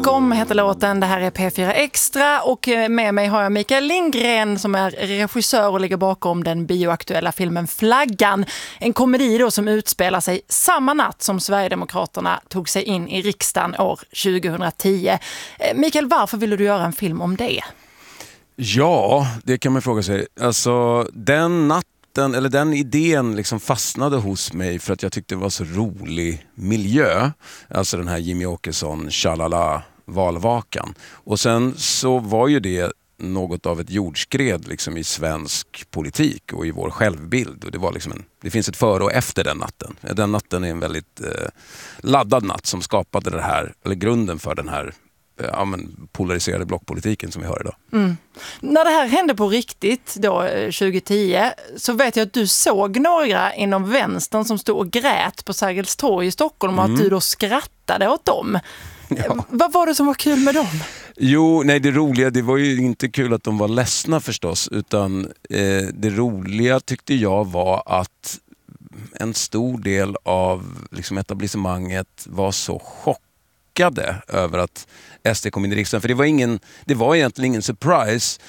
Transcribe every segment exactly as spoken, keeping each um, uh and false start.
Tänk om heter låten. Det här är P fyra Extra och med mig har jag Mikael Lindgren som är regissör och ligger bakom den bioaktuella filmen Flaggan. En komedi då som utspelar sig samma natt som Sverigedemokraterna tog sig in i riksdagen år tjugohundratio. Mikael, varför ville du göra en film om det? Ja, det kan man fråga sig. Alltså, den natten, eller den idén liksom fastnade hos mig för att jag tyckte det var så rolig miljö. Alltså den här Jimmy Åkesson, tjalala, valvakan. Och sen så var ju det något av ett jordskred liksom i svensk politik och i vår självbild. Och det, var liksom en, det finns ett före och efter den natten. Den natten är en väldigt eh, laddad natt som skapade det här, eller grunden för den här ja, men polariserade blockpolitiken som vi har idag. Mm. När det här hände på riktigt då tjugohundratio så vet jag att du såg några inom vänstern som stod och grät på Sergels torg i Stockholm och mm. att du då skrattade åt dem. Ja. Vad var det som var kul med dem? Jo, nej det roliga, det var ju inte kul att de var ledsna förstås, utan eh, det roliga tyckte jag var att en stor del av liksom, etablissemanget var så chockade över att S D kom in i riksdagen. För det var, ingen, det var egentligen ingen surprise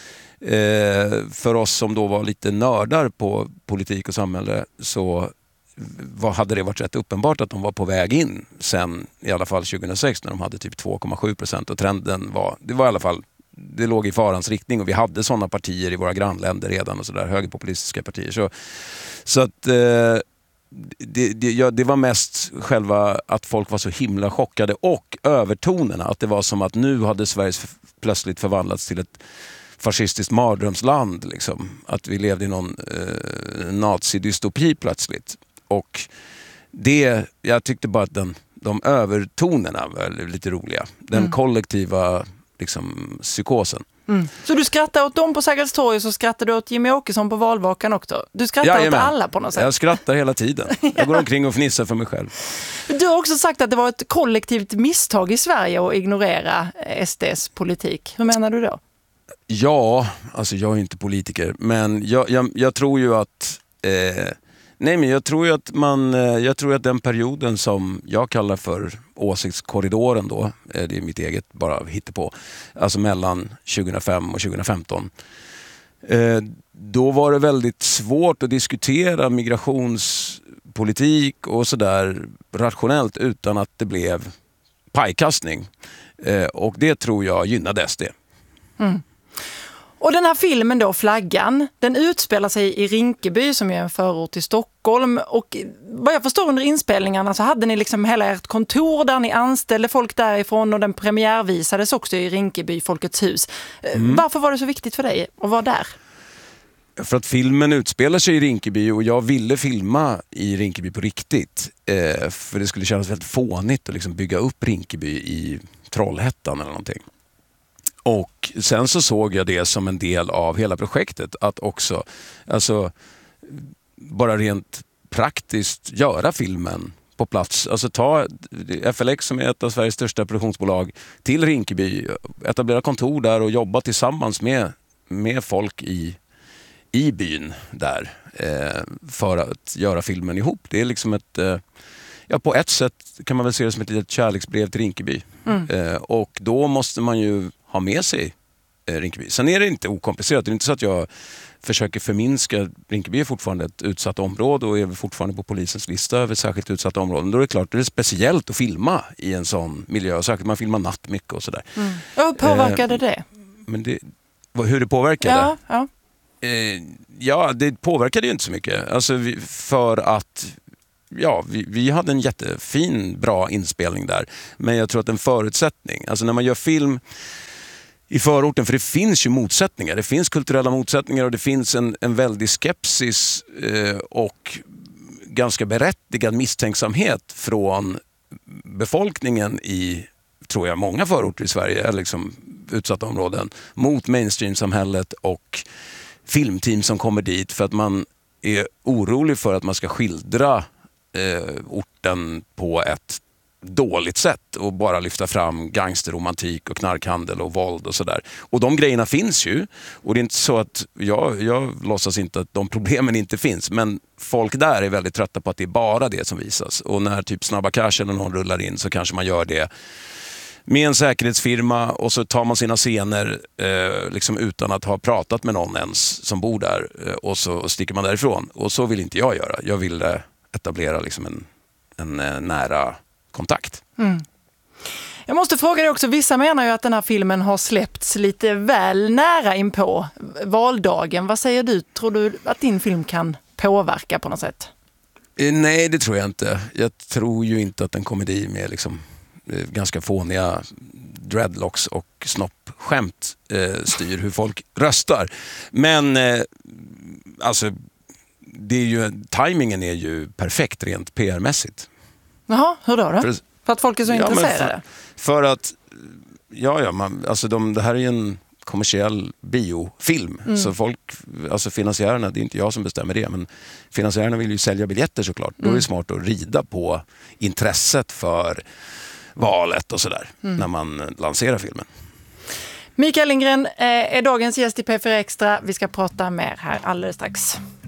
eh, för oss som då var lite nördar på politik och samhälle, så vad hade det varit rätt uppenbart att de var på väg in sen i alla fall tjugohundrasex när de hade typ två komma sju procent och trenden var, det var i alla fall, det låg i farans riktning och vi hade sådana partier i våra grannländer redan och sådär, högerpopulistiska partier. Så, så att eh, det, det, ja, det var mest själva att folk var så himla chockade och övertonerna, att det var som att nu hade Sverige plötsligt förvandlats till ett fascistiskt mardrömsland, liksom. Att vi levde i någon eh, nazidystopi plötsligt. Och det, jag tyckte bara att den, de övertonerna var lite roliga. Den mm. kollektiva liksom, psykosen. Mm. Så du skrattar åt dem på Sergels torg och så skrattar du åt Jimmy Åkesson på valvakan också? Du skrattar ja, åt alla på något sätt? Jag skrattar hela tiden. Jag går omkring och fnissar för mig själv. Du har också sagt att det var ett kollektivt misstag i Sverige att ignorera S D:s politik. Hur menar du då? Ja, alltså jag är inte politiker, men jag, jag, jag tror ju att eh, nej men jag tror ju att man eh, jag tror att den perioden som jag kallar för åsiktskorridoren då, eh, det är mitt eget bara hittepå, alltså mellan tjugohundrafem och tjugohundrafemton, eh, då var det väldigt svårt att diskutera migrationspolitik och sådär rationellt utan att det blev pajkastning, eh, och det tror jag gynnade S D. Mm. Och den här filmen då, Flaggan, den utspelar sig i Rinkeby som är en förort till Stockholm. Och vad jag förstår under inspelningarna så hade ni liksom hela ert kontor där ni anställde folk därifrån och den premiärvisades också i Rinkeby, Folkets hus. Mm. Varför var det så viktigt för dig att vara där? För att filmen utspelar sig i Rinkeby och jag ville filma i Rinkeby på riktigt. Eh, för det skulle kännas väldigt fånigt att liksom bygga upp Rinkeby i Trollhättan eller någonting. Och sen så såg jag det som en del av hela projektet att också, alltså bara rent praktiskt göra filmen på plats. Alltså ta F L X som är ett av Sveriges största produktionsbolag till Rinkeby, etablera kontor där och jobba tillsammans med, med folk i, i byn där eh, för att göra filmen ihop. Det är liksom ett, eh, ja på ett sätt kan man väl se det som ett litet kärleksbrev till Rinkeby. Mm. Eh, och då måste man ju ha med sig eh, Rinkeby. Sen är det inte okomplicerat. Det är inte så att jag försöker förminska. Rinkeby är fortfarande ett utsatt område och är fortfarande på polisens lista över särskilt utsatta områden. Då är det klart att det är speciellt att filma i en sån miljö. Särskilt man filmar natt mycket och sådär. Mm. Hur påverkade eh, det? Men det? Hur det påverkade? Ja, ja. Eh, ja, det påverkade ju inte så mycket. Alltså vi, för att ja, vi, vi hade en jättefin, bra inspelning där. Men jag tror att en förutsättning, alltså när man gör film i förorten, för det finns ju motsättningar. Det finns kulturella motsättningar och det finns en, en väldig skepsis eh, och ganska berättigad misstänksamhet från befolkningen i, tror jag, många förorter i Sverige, eller liksom utsatta områden, mot mainstream-samhället och filmteam som kommer dit för att man är orolig för att man ska skildra eh, orten på ett dåligt sätt och bara lyfta fram gangsterromantik och knarkhandel och våld och sådär. Och de grejerna finns ju. Och det är inte så att jag, jag låtsas inte att de problemen inte finns, men folk där är väldigt trötta på att det är bara det som visas. Och när typ Snabba Cash eller någon rullar in så kanske man gör det med en säkerhetsfirma och så tar man sina scener eh, liksom utan att ha pratat med någon ens som bor där eh, och så sticker man därifrån. Och så vill inte jag göra. Jag vill eh, etablera liksom en, en eh, nära kontakt. Mm. Jag måste fråga dig också, vissa menar ju att den här filmen har släppts lite väl nära in på valdagen. Vad säger du? Tror du att din film kan påverka på något sätt? Eh, nej, det tror jag inte. Jag tror ju inte att en komedi med liksom ganska fåniga dreadlocks och snoppskämt eh, styr hur folk röstar. Men eh, alltså det är ju, timingen är ju perfekt rent P R-mässigt. Jaha, hur då? då? För, för att folk är så ja, intresserade? För, för att, ja, ja man, alltså de, det här är ju en kommersiell biofilm. Mm. Så folk, alltså finansiärerna, det är inte jag som bestämmer det, men finansiärerna vill ju sälja biljetter såklart. Mm. Då är det smart att rida på intresset för valet och sådär mm. när man lanserar filmen. Mikael Lindgren är dagens gäst i P fyra Extra. Vi ska prata mer här alldeles strax.